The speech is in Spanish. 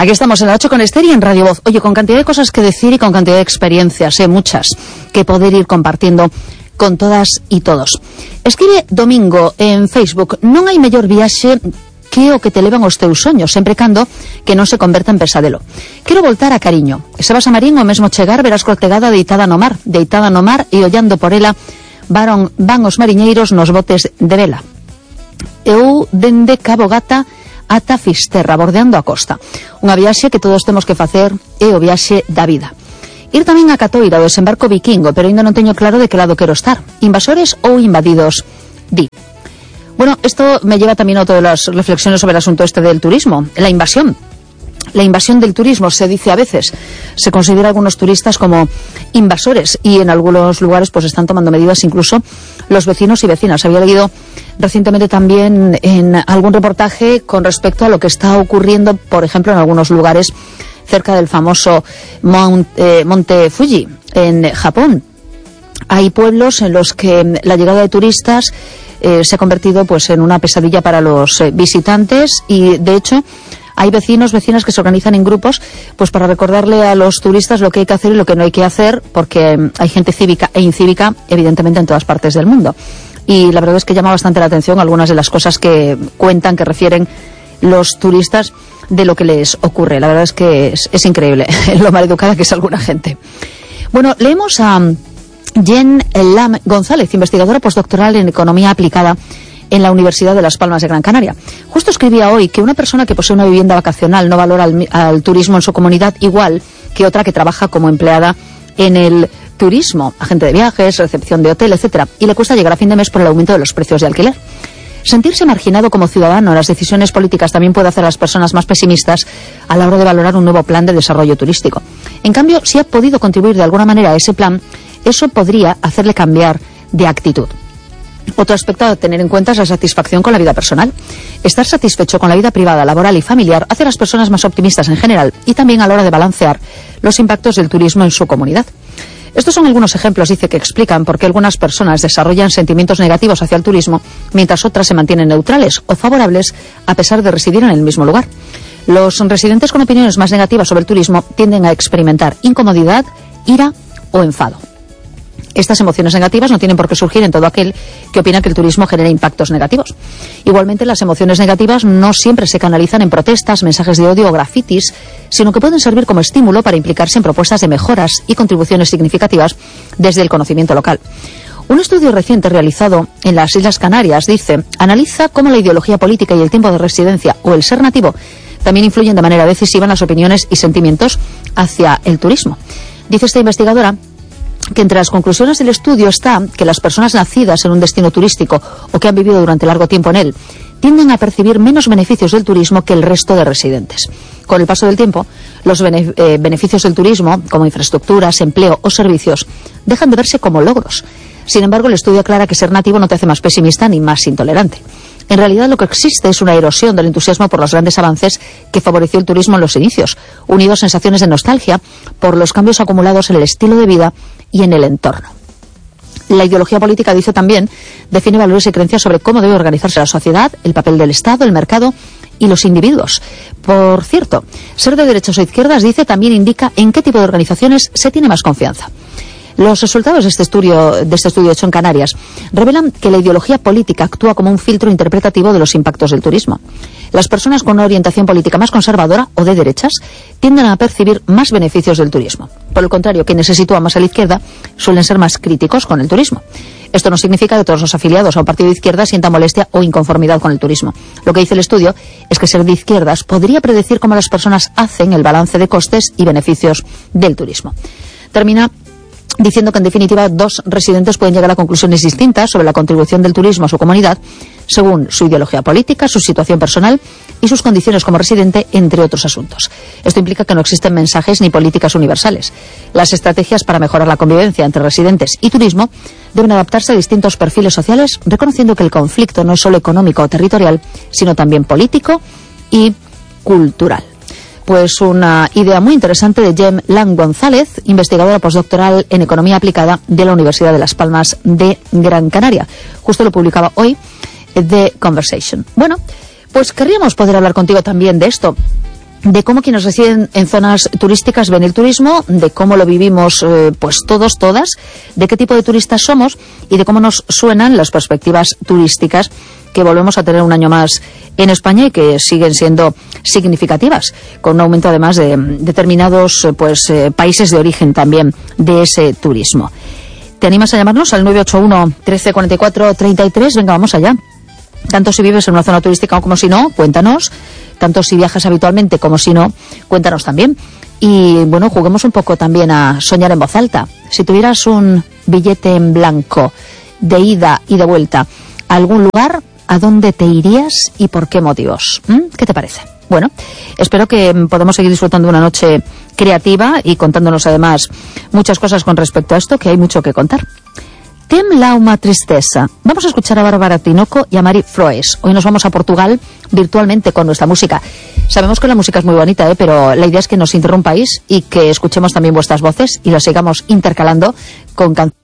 Aquí estamos en la 8 con Esther y en Radio Voz. Oye, con cantidad de cosas que decir y con cantidad de experiencias, muchas, que poder ir compartiendo con todas y todos. Escribe Domingo en Facebook: non hai mellor viaxe que o que te levan os teus soños, sempre cando que non se converta en pesadelo. Quero voltar a Cariño. E se vas a Marín, o mesmo chegar, verás cortegada deitada no mar e ollando por ela van os mariñeiros nos botes de vela. Eu dende Cabo Gata ata Fisterra, bordeando a costa. Unha viaxe que todos temos que facer é o viaxe da vida. Ir tamén a Catoira, o desembarco vikingo, pero ainda non teño claro de que lado quero estar. Invasores ou invadidos? Di. Bueno, esto me lleva también a todas las reflexiones sobre el asunto este del turismo. La invasión del turismo, se dice a veces. Se considera a algunos turistas como invasores y en algunos lugares pues están tomando medidas incluso los vecinos y vecinas. Había leído recientemente también en algún reportaje con respecto a lo que está ocurriendo, por ejemplo, en algunos lugares cerca del famoso Monte Fuji, en Japón. Hay pueblos en los que la llegada de turistas se ha convertido pues en una pesadilla para los visitantes y, de hecho, hay vecinas que se organizan en grupos pues para recordarle a los turistas lo que hay que hacer y lo que no hay que hacer, porque hay gente cívica e incívica, evidentemente, en todas partes del mundo. Y la verdad es que llama bastante la atención algunas de las cosas que cuentan, que refieren los turistas de lo que les ocurre. La verdad es que es increíble lo maleducada que es alguna gente. Bueno, leemos a Jen Lam González, investigadora postdoctoral en Economía Aplicada en la Universidad de Las Palmas de Gran Canaria. Justo escribía hoy que una persona que posee una vivienda vacacional no valora al turismo en su comunidad igual que otra que trabaja como empleada en el turismo, agente de viajes, recepción de hotel, etcétera, y le cuesta llegar a fin de mes por el aumento de los precios de alquiler. Sentirse marginado como ciudadano en las decisiones políticas también puede hacer a las personas más pesimistas a la hora de valorar un nuevo plan de desarrollo turístico. En cambio, si ha podido contribuir de alguna manera a ese plan, eso podría hacerle cambiar de actitud. Otro aspecto a tener en cuenta es la satisfacción con la vida personal. Estar satisfecho con la vida privada, laboral y familiar hace a las personas más optimistas en general y también a la hora de balancear los impactos del turismo en su comunidad. Estos son algunos ejemplos, dice, que explican por qué algunas personas desarrollan sentimientos negativos hacia el turismo, mientras otras se mantienen neutrales o favorables a pesar de residir en el mismo lugar. Los residentes con opiniones más negativas sobre el turismo tienden a experimentar incomodidad, ira o enfado. Estas emociones negativas no tienen por qué surgir en todo aquel que opina que el turismo genera impactos negativos. Igualmente, las emociones negativas no siempre se canalizan en protestas, mensajes de odio o grafitis, sino que pueden servir como estímulo para implicarse en propuestas de mejoras y contribuciones significativas desde el conocimiento local. Un estudio reciente realizado en las Islas Canarias, dice, analiza cómo la ideología política y el tiempo de residencia o el ser nativo también influyen de manera decisiva en las opiniones y sentimientos hacia el turismo. Dice esta investigadora que entre las conclusiones del estudio está que las personas nacidas en un destino turístico o que han vivido durante largo tiempo en él tienden a percibir menos beneficios del turismo que el resto de residentes. Con el paso del tiempo, los beneficios del turismo, como infraestructuras, empleo o servicios, dejan de verse como logros. Sin embargo, el estudio aclara que ser nativo no te hace más pesimista ni más intolerante. En realidad, lo que existe es una erosión del entusiasmo por los grandes avances que favoreció el turismo en los inicios, unidos a sensaciones de nostalgia por los cambios acumulados en el estilo de vida y en el entorno. La ideología política, dice también, define valores y creencias sobre cómo debe organizarse la sociedad, el papel del Estado, el mercado y los individuos. Por cierto, ser de derechas o izquierdas, dice, también indica en qué tipo de organizaciones se tiene más confianza. Los resultados de este estudio hecho en Canarias revelan que la ideología política actúa como un filtro interpretativo de los impactos del turismo. Las personas con una orientación política más conservadora o de derechas tienden a percibir más beneficios del turismo. Por el contrario, quienes se sitúan más a la izquierda suelen ser más críticos con el turismo. Esto no significa que todos los afiliados a un partido de izquierda sientan molestia o inconformidad con el turismo. Lo que dice el estudio es que ser de izquierdas podría predecir cómo las personas hacen el balance de costes y beneficios del turismo. Termina diciendo que, en definitiva, dos residentes pueden llegar a conclusiones distintas sobre la contribución del turismo a su comunidad según su ideología política, su situación personal y sus condiciones como residente, entre otros asuntos. Esto implica que no existen mensajes ni políticas universales. Las estrategias para mejorar la convivencia entre residentes y turismo deben adaptarse a distintos perfiles sociales, reconociendo que el conflicto no es solo económico o territorial, sino también político y cultural. Pues una idea muy interesante de Jen Lam González, investigadora postdoctoral en Economía Aplicada de la Universidad de Las Palmas de Gran Canaria. Justo lo publicaba hoy The Conversation. Bueno, pues querríamos poder hablar contigo también de esto. de cómo quienes residen en zonas turísticas ven el turismo, de cómo lo vivimos pues todos, todas, de qué tipo de turistas somos y de cómo nos suenan las perspectivas turísticas que volvemos a tener un año más en España y que siguen siendo significativas, con un aumento además de determinados países de origen también de ese turismo. ¿Te animas a llamarnos al 981 1344 33? Venga, vamos allá. Tanto si vives en una zona turística como si no, cuéntanos. Tanto si viajas habitualmente como si no, cuéntanos también. Y bueno, juguemos un poco también a soñar en voz alta. Si tuvieras un billete en blanco de ida y de vuelta a algún lugar, ¿a dónde te irías y por qué motivos? ¿Qué te parece? Bueno, espero que podamos seguir disfrutando de una noche creativa y contándonos además muchas cosas con respecto a esto, que hay mucho que contar. Tembla uma tristeza. Vamos a escuchar a Bárbara Tinoco y a Mari Froes. Hoy nos vamos a Portugal virtualmente con nuestra música. Sabemos que la música es muy bonita, pero la idea es que nos interrumpáis y que escuchemos también vuestras voces y las sigamos intercalando con canciones.